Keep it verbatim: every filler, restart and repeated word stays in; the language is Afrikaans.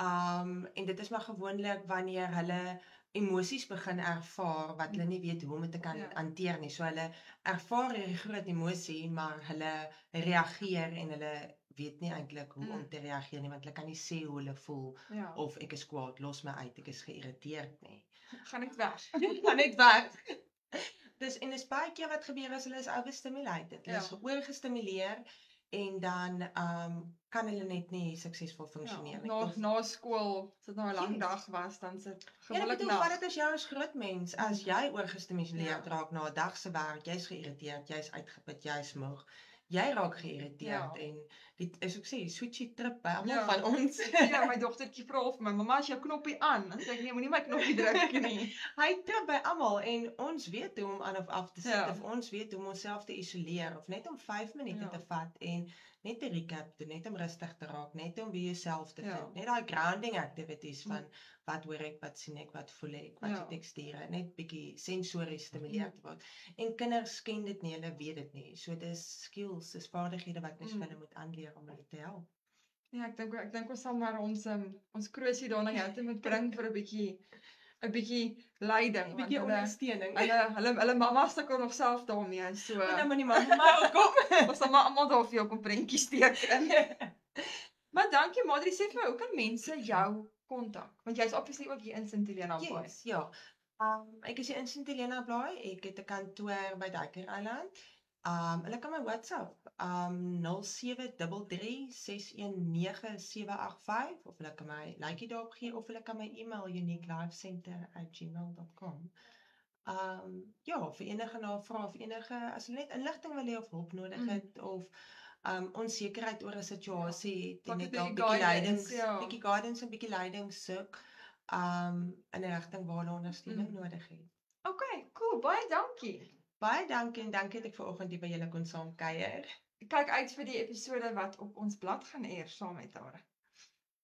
Um, en dit is maar gewoonlik wanneer hulle emosies begin ervaar, wat hulle nie weet hoe om dit te kan Ja. hanteer nie. So hulle ervaar hierdie groot emosie, maar hulle reageer en hulle weet nie eintlik hoe Mm. om te reageer nie, want hulle kan nie sê hoe hulle voel, Ja. of ek is kwaad, los my uit, ek is geïrriteerd nie. Gaan net weg. Gaan net weg. Dus en dis baie keer wat gebeur as hulle is overstimulated. Hulle is Ja. oorgestimuleer en dan um, kan hulle net nie suksesvol Ja, funksioneer nie. na, Dus- na skool, as dit nou 'n lang Yes. dag was, dan sit Ja, ek gewoonlik bedoel, wat nag. dit as jou as groot mens, as jy oorgestimuleerd Ja. raak na 'n dag se werk, jy's geïrriteerd, jy's uitgeput, jy's moeg, jy raak geïrriteerd Ja. en dit is ook sê, switchy trip by almal Ja. van ons. Ja, my dogtertjie vra of my mamma as jou knoppie aan. Dan sê ek nee, moenie my knoppie druk nie. Hy trip by almal en ons weet hoe om aan of af te sit, Ja. of ons weet hoe om onsself te isoleer, of net om vyf minute Ja. te vat en net 'n recap doen, net om rustig te raak, net om weer jouself te Ja. vind, net daai grounding activities van Mm. wat hoor ek, wat sien ek, wat voel ek, wat Ja. se teksture, net bietjie sensories stimuleer te word. En kinders ken dit nie, hulle weet dit nie. So dis skills, dis vaardighede wat mens vir Mm. hulle moet aanleer om hulle te help. Ja, ek dink ek dink ons sal maar ons um, ons krosie daarna jou toe moet bring vir 'n bietjie 'n bietjie leiding, want Bietjie hulle ondersteuning. hulle hulle hulle mamma sukkel nog self daarmee, so En dan moet die mamma maar ook kom. ons sal maar almal daar vir jou op 'n prentjie steek in. Maar dankie Madri, sê vir my, hoe kan mense jou kontak? Want jy's obviously ook hier in Sint Helena Bay. Yes, ja. Um, ek is hier in Sint Helena Bay. Ek het 'n kantoor by Duiker Eiland. Um, hulle kan my WhatsApp um nul sewe drie drie ses een nege sewe agt vyf of hulle kan my likeie daarop gee of hulle kan my e-mail uniquelifecenter at gmail dot com. Um, ja, vir enige navrae of enige as hulle net inligting wil hê of hulp nodig Mm. het of um onsekerheid oor 'n situasie het Pak en 'n net dalk bietjie bietjie guidance, leidings, ja. bietjie guidance en bietjie leiding soek um in 'n rigting waar hulle ondersteuning Mm. nodig het. Okay, cool, baie dankie. Baie dankie en dankie dat ek vanoggend hier by julle kon saam kuier. Kyk uit vir die episode wat op ons blad gaan eer saam met haar.